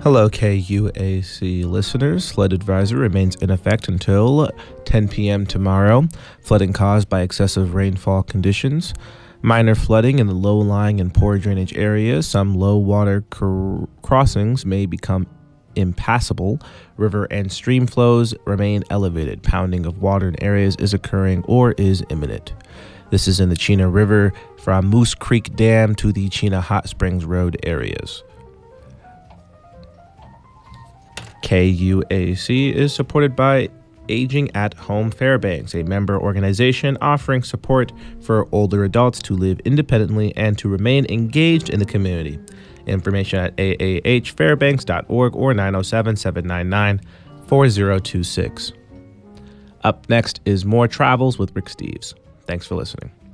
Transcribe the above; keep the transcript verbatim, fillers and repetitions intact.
Hello, K U A C listeners. Flood advisory remains in effect until ten p.m. tomorrow. Flooding caused by excessive rainfall conditions. Minor flooding in the low-lying and poor drainage areas. Some low-water cr- crossings may become impassable. River and stream flows remain elevated. Pounding of water in areas is occurring or is imminent. This is in the Chena River from Moose Creek Dam to the Chena Hot Springs Road areas. K U A C is supported by Aging at Home Fairbanks, a member organization offering support for older adults to live independently and to remain engaged in the community. Information at a a h fairbanks dot org or nine oh seven, seven nine nine, four oh two six. Up next is more travels with Rick Steves. Thanks for listening.